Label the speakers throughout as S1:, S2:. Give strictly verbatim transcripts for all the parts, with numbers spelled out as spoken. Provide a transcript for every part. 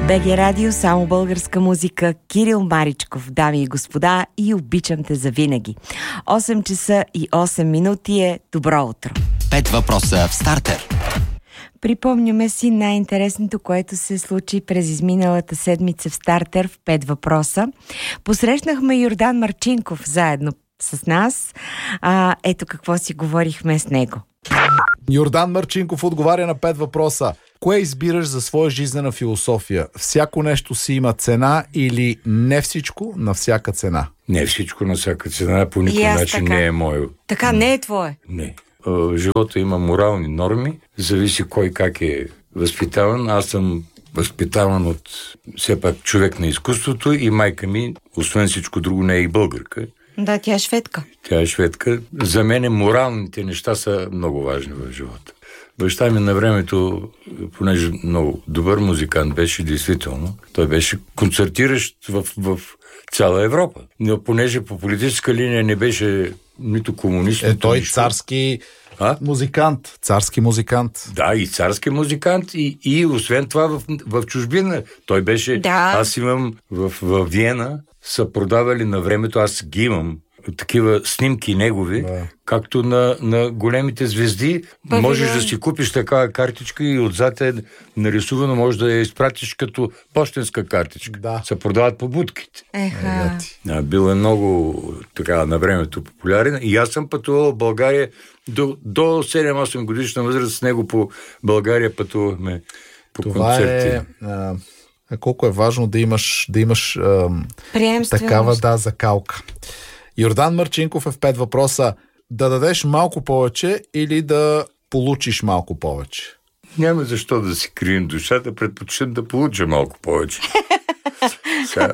S1: БГ Радио, само българска музика. Кирил Маричков, дами и господа, и обичам те завинаги. осем часа и осем минути е добро утро.
S2: Пет въпроса в стартер.
S1: Припомняме си най-интересното, което се случи през изминалата седмица в стартер в пет въпроса. Посрещнахме Йордан Марчинков заедно с нас. А, ето какво си говорихме с него.
S3: Йордан Марчинков отговаря на пет въпроса. Кое избираш за своя жизнена философия? Всяко нещо си има цена или не всичко на всяка цена?
S4: Не всичко на всяка цена, по никой начин
S1: така.
S4: не е мое.
S1: Така не е твое?
S4: Не. В живота има морални норми, зависи кой как е възпитаван. Аз съм възпитаван от все пак човек на изкуството и майка ми, освен всичко друго, не е и българка.
S1: Да, тя е шведка.
S4: Тя е шведка. За мен моралните неща са много важни в живота. Баща ми на времето, понеже много добър музикант беше, действително, той беше концертиращ в, в цяла Европа. Но понеже по политическа линия не беше нито комунист,
S3: Е,
S4: нито
S3: той
S4: нищо.
S3: царски
S4: А?
S3: музикант. Царски музикант.
S4: Да, и царски музикант, и, и освен това в, в чужбина. Той беше...
S1: Да.
S4: Аз имам в, в Виена, са продавали на времето, аз ги имам такива снимки негови,
S3: Да.
S4: както на, на големите звезди.
S1: Павилион.
S4: Можеш да си купиш такава картичка и отзад е нарисувано, може да я изпратиш като пощенска картичка.
S3: Да.
S4: Се продават по будките.
S1: Еха.
S4: А, бил е много така на времето популярен. И аз съм пътувал в България до, до седем-осем годишна възраст, с него по България пътувахме по
S3: Това
S4: концерти.
S3: е... А, колко е важно да имаш, да имаш а,
S1: Приемственост.
S3: такава, да, закалка. Йордан Марчинков е в пет въпроса. Да дадеш малко повече или да получиш малко повече?
S4: Няма защо да си крием душата, предпочитам да получа малко повече. Сега,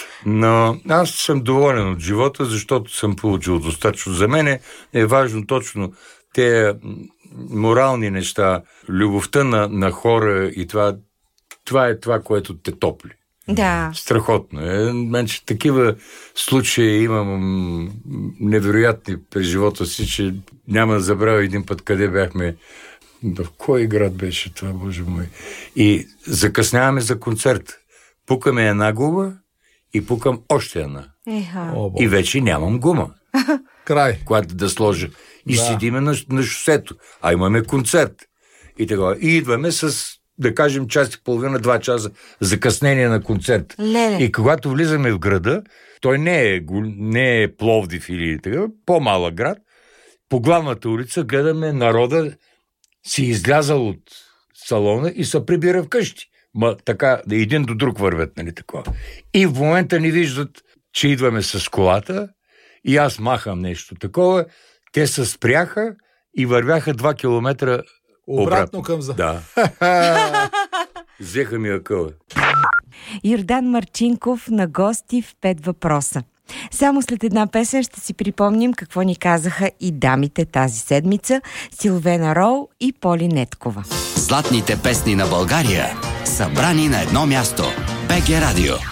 S4: но аз съм доволен от живота, защото съм получил достатъчно. За мен е важно точно те морални неща, любовта на, на хора и това, това е това, което те топли.
S1: Да.
S4: Страхотно е. Значи, такива случаи имам невероятни през живота си, че няма да забравя един път къде бяхме. В кой град беше това, боже мой? И закъсняваме за концерт. Пукаме една гума и пукам още една.
S1: Еха.
S3: О, Боже.
S4: И вече нямам гума,
S3: Край.
S4: която да сложа. И
S3: Да.
S4: седиме на, на шосето. А имаме концерт. И така. И идваме с, да кажем, час и половина, два часа закъснение на концерт.
S1: Леле.
S4: И когато влизаме в града, той не е, гол- не е Пловдив или така, по-малък град, по главната улица гледаме народа си излязал от салона и се прибира вкъщи. Ма така, да един до друг вървят, нали такова. И в момента ни виждат, че идваме с колата и аз махам нещо такова. Те се спряха и вървяха два километра
S3: Обратно към за...
S4: Да. Взеха ми акъла.
S1: Йордан Марчинков на гости в пет въпроса. Само след една песен ще си припомним какво ни казаха и дамите тази седмица – Силвена Роу и Поли Неткова.
S2: Златните песни на България, събрани на едно място. БГ Радио.